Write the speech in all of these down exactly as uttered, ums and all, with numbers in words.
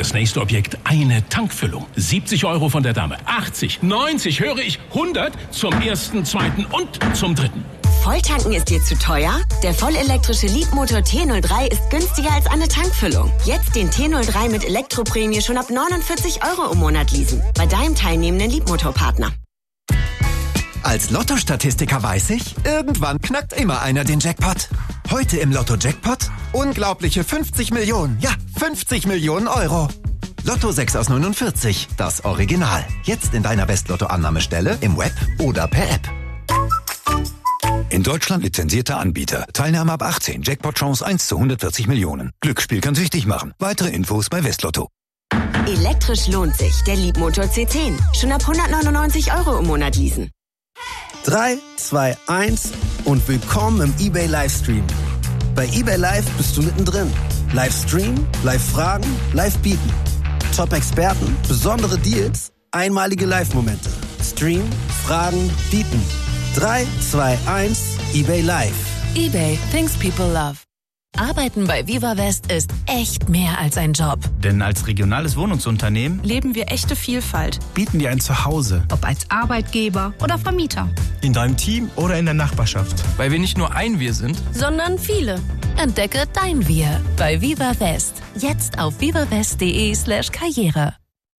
das nächste Objekt eine Tankfüllung. siebzig Euro von der Dame. achtzig, neunzig, höre ich, hundert zum ersten, zweiten und zum dritten. Volltanken ist dir zu teuer? Der vollelektrische Leapmotor T null drei ist günstiger als eine Tankfüllung. Jetzt den T null drei mit Elektroprämie schon ab neunundvierzig Euro im Monat leasen. Bei deinem teilnehmenden Leapmotor-Partner. Als Lotto-Statistiker weiß ich, irgendwann knackt immer einer den Jackpot. Heute im Lotto-Jackpot unglaubliche fünfzig Millionen, ja, fünfzig Millionen Euro. Lotto sechs aus neunundvierzig, das Original. Jetzt in deiner West-Lotto-Annahmestelle, im Web oder per App. In Deutschland lizenzierter Anbieter. Teilnahme ab achtzehn. Jackpot-Chance eins zu hundertvierzig Millionen. Glücksspiel kann süchtig machen. Weitere Infos bei Westlotto. Elektrisch lohnt sich. Der Leapmotor C zehn. Schon ab hundertneunundneunzig Euro im Monat leasen. drei, zwei, eins und willkommen im eBay Livestream. Bei eBay Live bist du mittendrin. Livestream, Live-Fragen, Live-Bieten. Top-Experten, besondere Deals, einmalige Live-Momente. Stream, Fragen, Bieten. drei, zwei, eins, eBay Live. eBay, things people love. Arbeiten bei Viva West ist echt mehr als ein Job. Denn als regionales Wohnungsunternehmen leben wir echte Vielfalt. Bieten dir ein Zuhause. Ob als Arbeitgeber oder Vermieter. In deinem Team oder in der Nachbarschaft. Weil wir nicht nur ein Wir sind, sondern viele. Entdecke dein Wir bei Viva West. Jetzt auf vivawest.de slash Karriere.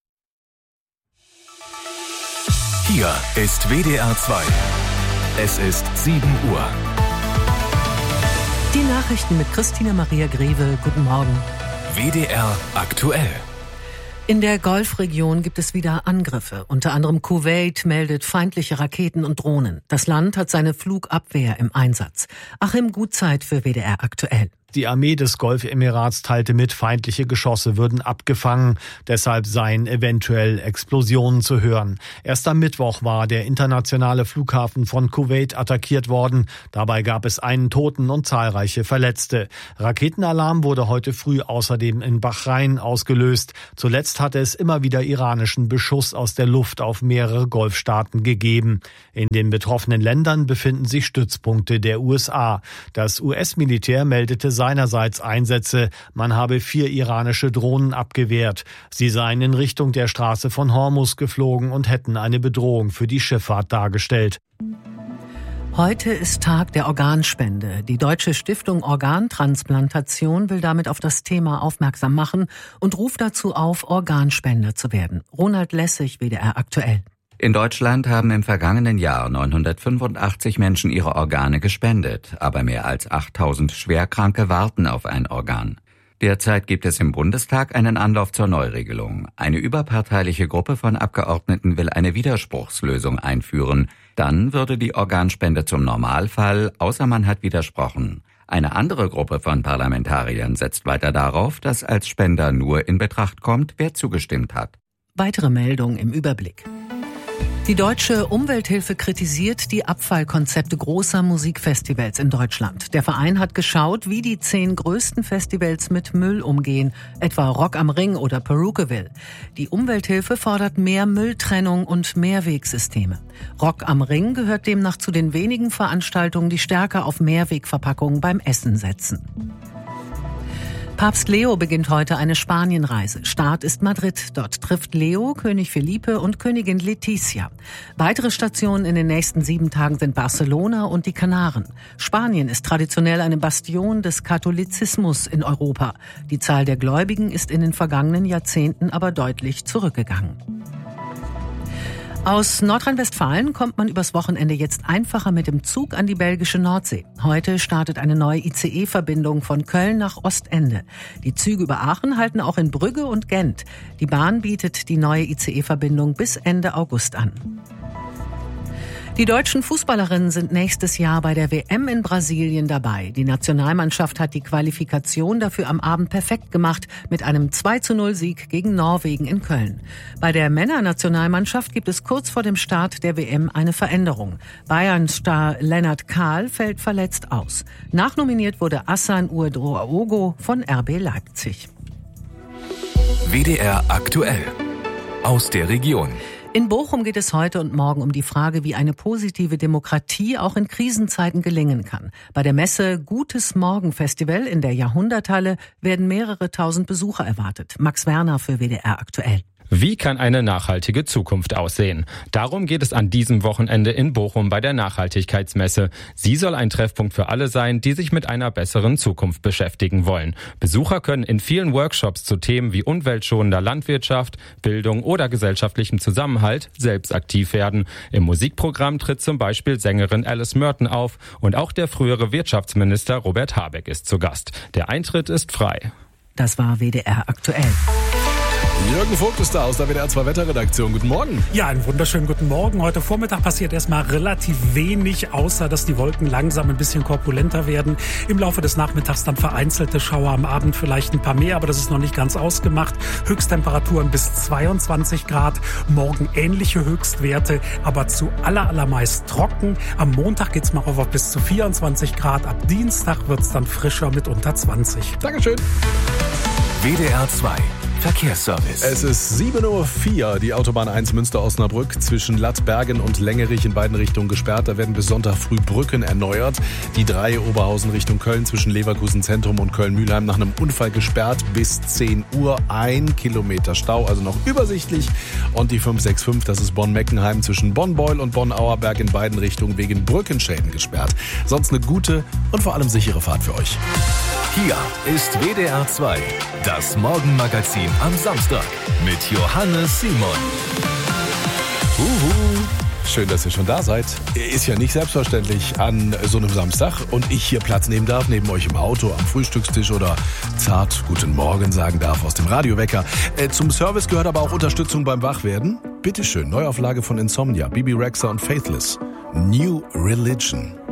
Hier ist W D R zwei. Es ist sieben Uhr. Die Nachrichten mit Christina Maria Greve. Guten Morgen. W D R aktuell. In der Golfregion gibt es wieder Angriffe. Unter anderem Kuwait meldet feindliche Raketen und Drohnen. Das Land hat seine Flugabwehr im Einsatz. Achim Gutzeit für W D R aktuell. Die Armee des Golfemirats teilte mit, feindliche Geschosse würden abgefangen. Deshalb seien eventuell Explosionen zu hören. Erst am Mittwoch war der internationale Flughafen von Kuwait attackiert worden. Dabei gab es einen Toten und zahlreiche Verletzte. Raketenalarm wurde heute früh außerdem in Bahrain ausgelöst. Zuletzt hatte es immer wieder iranischen Beschuss aus der Luft auf mehrere Golfstaaten gegeben. In den betroffenen Ländern befinden sich Stützpunkte der U S A. Das U S-Militär meldete seinerseits Einsätze. Man habe vier iranische Drohnen abgewehrt. Sie seien in Richtung der Straße von Hormuz geflogen und hätten eine Bedrohung für die Schifffahrt dargestellt. Heute ist Tag der Organspende. Die Deutsche Stiftung Organtransplantation will damit auf das Thema aufmerksam machen und ruft dazu auf, Organspender zu werden. Ronald Lessig, W D R aktuell. In Deutschland haben im vergangenen Jahr neunhundertfünfundachtzig Menschen ihre Organe gespendet, aber mehr als achttausend Schwerkranke warten auf ein Organ. Derzeit gibt es im Bundestag einen Anlauf zur Neuregelung. Eine überparteiliche Gruppe von Abgeordneten will eine Widerspruchslösung einführen. Dann würde die Organspende zum Normalfall, außer man hat widersprochen. Eine andere Gruppe von Parlamentariern setzt weiter darauf, dass als Spender nur in Betracht kommt, wer zugestimmt hat. Weitere Meldungen im Überblick. Die Deutsche Umwelthilfe kritisiert die Abfallkonzepte großer Musikfestivals in Deutschland. Der Verein hat geschaut, wie die zehn größten Festivals mit Müll umgehen, etwa Rock am Ring oder Perukaville. Die Umwelthilfe fordert mehr Mülltrennung und Mehrwegsysteme. Rock am Ring gehört demnach zu den wenigen Veranstaltungen, die stärker auf Mehrwegverpackungen beim Essen setzen. Papst Leo beginnt heute eine Spanienreise. Start ist Madrid. Dort trifft Leo König Felipe und Königin Letizia. Weitere Stationen in den nächsten sieben Tagen sind Barcelona und die Kanaren. Spanien ist traditionell eine Bastion des Katholizismus in Europa. Die Zahl der Gläubigen ist in den vergangenen Jahrzehnten aber deutlich zurückgegangen. Aus Nordrhein-Westfalen kommt man übers Wochenende jetzt einfacher mit dem Zug an die belgische Nordsee. Heute startet eine neue I C E-Verbindung von Köln nach Ostende. Die Züge über Aachen halten auch in Brügge und Gent. Die Bahn bietet die neue I C E-Verbindung bis Ende August an. Die deutschen Fußballerinnen sind nächstes Jahr bei der W M in Brasilien dabei. Die Nationalmannschaft hat die Qualifikation dafür am Abend perfekt gemacht mit einem zwei zu null Sieg gegen Norwegen in Köln. Bei der Männernationalmannschaft gibt es kurz vor dem Start der W M eine Veränderung. Bayern-Star Lennart Kahl fällt verletzt aus. Nachnominiert wurde Hassan Uedraogo von R B Leipzig. W D R aktuell. Aus der Region. In Bochum geht es heute und morgen um die Frage, wie eine positive Demokratie auch in Krisenzeiten gelingen kann. Bei der Messe Gutes Morgen Festival in der Jahrhunderthalle werden mehrere tausend Besucher erwartet. Max Werner für W D R aktuell. Wie kann eine nachhaltige Zukunft aussehen? Darum geht es an diesem Wochenende in Bochum bei der Nachhaltigkeitsmesse. Sie soll ein Treffpunkt für alle sein, die sich mit einer besseren Zukunft beschäftigen wollen. Besucher können in vielen Workshops zu Themen wie umweltschonender Landwirtschaft, Bildung oder gesellschaftlichem Zusammenhalt selbst aktiv werden. Im Musikprogramm tritt zum Beispiel Sängerin Alice Merton auf und auch der frühere Wirtschaftsminister Robert Habeck ist zu Gast. Der Eintritt ist frei. Das war W D R aktuell. Jürgen Vogt ist da aus der W D R zwei Wetterredaktion. Guten Morgen. Ja, einen wunderschönen guten Morgen. Heute Vormittag passiert erstmal relativ wenig, außer dass die Wolken langsam ein bisschen korpulenter werden. Im Laufe des Nachmittags dann vereinzelte Schauer, am Abend vielleicht ein paar mehr, aber das ist noch nicht ganz ausgemacht. Höchsttemperaturen bis zweiundzwanzig Grad, morgen ähnliche Höchstwerte, aber zu aller, allermeist trocken. Am Montag geht's mal auf bis zu vierundzwanzig Grad. Ab Dienstag wird's dann frischer mit unter zwanzig. Dankeschön. W D R zwei Verkehrsservice. Es ist sieben Uhr vier, die Autobahn eins Münster-Osnabrück zwischen Lattbergen und Längerich in beiden Richtungen gesperrt. Da werden bis Sonntag früh Brücken erneuert. Die drei Oberhausen Richtung Köln zwischen Leverkusen Zentrum und Köln-Mühlheim nach einem Unfall gesperrt bis zehn Uhr. Ein Kilometer Stau, also noch übersichtlich. Und die fünf sechs fünf, das ist Bonn-Meckenheim zwischen Bonn-Beul und Bonn-Auerberg in beiden Richtungen wegen Brückenschäden gesperrt. Sonst eine gute und vor allem sichere Fahrt für euch. Hier ist W D R zwei, das Morgenmagazin am Samstag mit Johannes Simon. Uhu. Schön, dass ihr schon da seid. Ist ja nicht selbstverständlich an so einem Samstag und ich hier Platz nehmen darf, neben euch im Auto, am Frühstückstisch oder zart Guten Morgen sagen darf aus dem Radiowecker. Äh, zum Service gehört aber auch Unterstützung beim Wachwerden. Bitteschön, Neuauflage von Insomnia, Bibi Rexha und Faithless. New Religion.